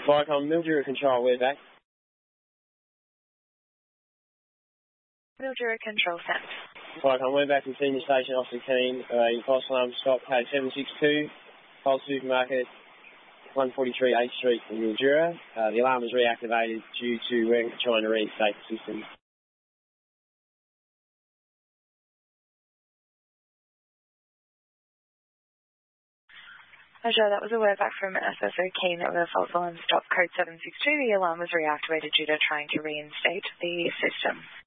Viacom, Mildura Control, we're back. Mildura Control sent. Viacom, we're back from Senior Station Officer Keane. Your false alarm stop code 762, Coles Supermarket, 143 8th Street in Mildura. The alarm was reactivated due to we're trying to reinstate the system. Sure, that was a word back from SSO Keane that the false alarm stop code 762. The alarm was reactivated due to trying to reinstate the system.